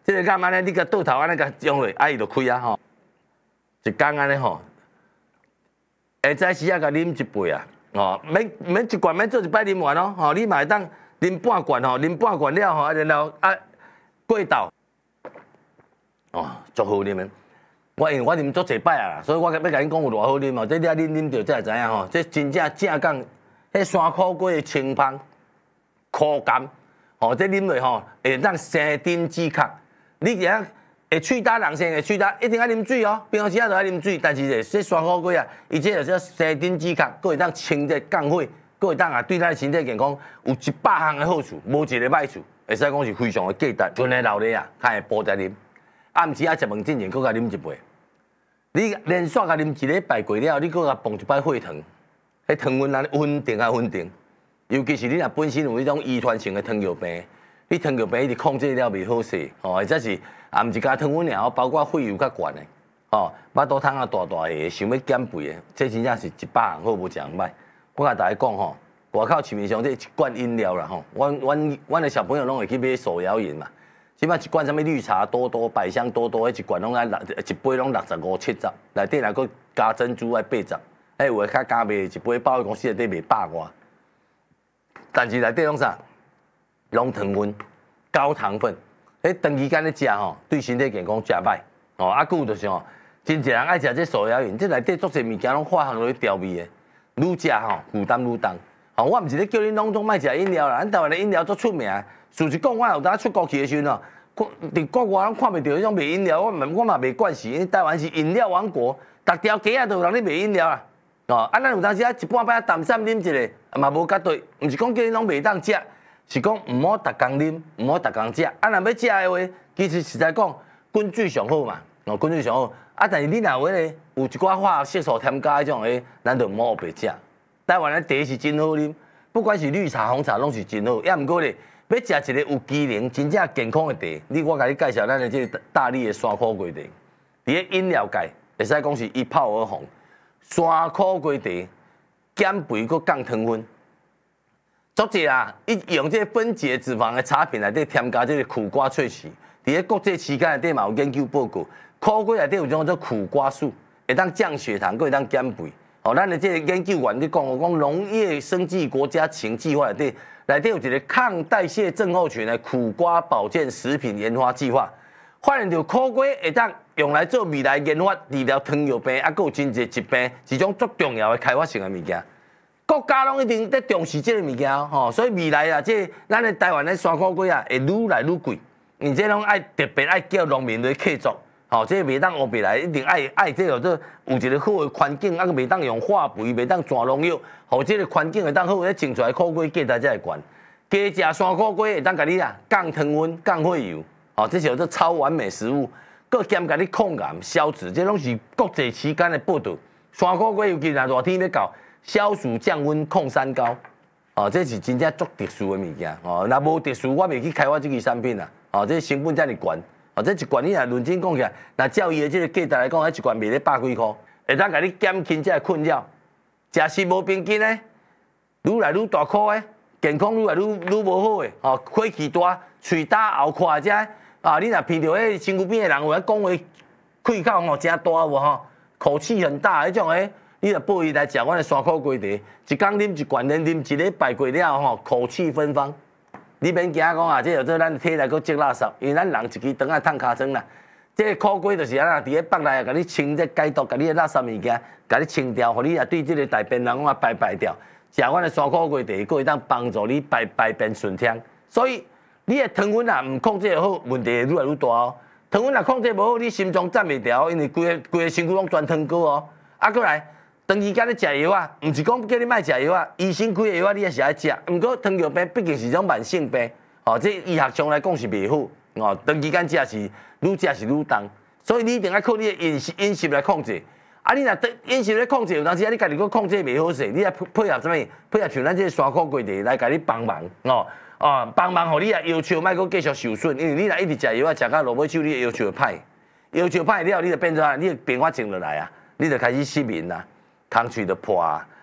这个干安尼，你甲倒头安尼甲用落，伊就开啊吼。一工安尼吼，下早时啊甲啉一杯啊，哦，免一罐免做一摆啉完哦，吼，你嘛会当啉半罐吼，啉半罐了吼，然后过豆，哦，足好啉的。因为我啉足侪摆啊，所以我要甲你讲有偌好啉哦。这你啊啉着才会知影吼，这真正讲，迄山苦果的清芳、苦甘，吼，这啉落吼会当生津止渴。你只会喙焦人生会喙焦，一定要啉水哦。平常时啊都要啉水，但是这山苦果啊，伊这就是生津止渴，佫会当清热降火，佫会当啊对咱身体健康有100项的好处，无一个歹处，会使讲是非常的价值。纯的老热啊，较会补在啉。暗时啊食饭之前，佫甲啉一杯。你连续甲啉一礼拜过了，你佫甲放一摆血糖，迄糖分安尼稳定啊稳定。尤其是你若本身有迄种遗传性的糖尿病，你糖尿病一直控制了袂好势，吼，或者是啊毋是加糖分尔，包括血油较悬的，吼，巴肚汤啊大大个，想要减肥的，这真正是100项好无一项歹。我甲大家讲吼，外口市面上这一罐饮料啦吼，阮的小朋友拢会去买手摇饮嘛。即摆一罐什么绿茶多多、百香多多，迄一罐拢一杯拢65、70，内底若佫加珍珠爱80，有诶较加卖一杯百货公司内底卖100外，但是内底拢啥？拢糖分、高糖分，长期间咧食吼，对身体健康诚歹。哦，啊，佫有就是吼，真侪人爱食这手摇饮，这内底足侪物件拢化学落去调味的，愈食吼负担愈重。吼，我毋是咧叫你拢总莫食饮料啦，咱台湾的饮料足出名。事实讲，我有当出国去的时阵哦，伫国外拢看袂到迄种卖饮料，我嘛袂惯势，因为台湾是饮料王国，逐条街啊都有人咧卖饮料啦。哦，啊，咱有当时啊一半摆淡散啉一个，嘛无绝对，毋是讲叫你拢袂当食，是讲毋好逐工啉，毋好逐工食。啊，若要食的话，其实实在讲，均水上好嘛，哦，均水上好。啊，但是你若有咧有一寡化学色素添加迄种诶，咱就毋好白食。台湾的茶是真好啉，不管是绿茶、红茶，拢是真好。也毋过咧。要食一个有机能、真正健康的茶，我甲你介绍咱的这个大力的山苦果茶，伫咧饮料界会使讲是一炮而红。山苦果茶减肥佮降糖分，足济啊！伊用这分解脂肪的茶品内底添加这个苦瓜萃取，伫咧国际期刊内底嘛有研究报告，苦果内底有种叫做苦瓜素，会当降血糖，佮会当减肥。哦，咱的这个研究员咧讲，讲农业生技国家情计划内底有一个抗代谢症候群的苦瓜保健食品研发计划，发现到苦瓜会当用来做未来研发治疗糖尿病，还有真侪疾病，一种足重要的开发性的物件。国家拢一定在重视这个物件吼，所以未来啊，这咱的台湾的山苦果啊，会愈来愈贵，而且拢爱特别爱叫农民来客作。吼，这袂当学别来，一定爱这个做有一个好的环境，啊，袂当用化肥，袂当抓农药，互这个环境会当好，咧种出来苦果价值才会悬。加食山苦果会当甲你啊降糖分、降血油，哦，这是叫做超完美食物，佮兼甲你抗癌、消脂，这拢是国际期刊的报道。山苦果尤其若热天要到，消暑降温、抗三高，哦，这是真正足特殊的物件。哦，若无特殊，我袂去开发这个产品啦。哦，这成本遮尔悬。哦，这一罐你若认真讲起来，若照伊的这个价值来讲，迄一罐卖咧100几箍，会当甲你减轻这个困扰。食食无平均的，愈来愈大颗的，健康愈来愈无好的，哦，火气大，喙焦喉快这，啊，你若闻到迄身躯边的人有咧讲话，气口吼真大无吼，口气很大迄种诶，你著报伊来食阮的山苦果茶，一工啉一罐，连啉一礼拜过了吼，口气芬芳。你免惊讲啊，这叫做咱体内佫积垃圾，因为咱人一支肠啊烫尻川啦。这个苦果就是安那伫咧腹内啊，甲你清这解毒，甲你的垃圾物件，甲你清掉，互你啊对这个大便人讲啊排掉。食阮的山苦果茶，佫会当帮助你排便顺畅。所以你的糖分啊唔控制好，问题会愈来愈大哦。糖分若控制无好，你心脏站袂牢，因为规个身躯拢全糖果哦。啊，过来。长期间咧食药啊，毋是讲叫你莫食药啊，医生开的药啊，你也是爱食。毋过糖尿病毕竟是一种慢性病，哦，这医学上来讲是袂好，哦，长期间食是愈重，所以你一定要靠你的饮食来控制。啊，你若饮食咧控制，有当时啊，你家己佫控制袂好势，你要配合什么？配合像咱这山苦果茶来甲你帮忙，哦，帮忙，互你啊要求莫佫继续受损，因为你若一直食药啊，食到落尾手，你的要求会歹，要求歹了，你就变做你的并发症落来啊，你就开始失眠啦。空喙就破啊，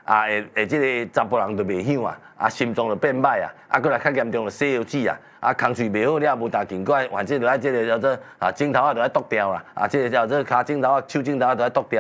会即个查甫人就袂响啊，心脏就变歹啊，过来较严重就西药子啊，空喙袂好了，无大劲，过来反正就爱即个叫做颈头仔就爱剁掉啦，即个叫做骹颈头仔、手颈头仔就爱剁掉。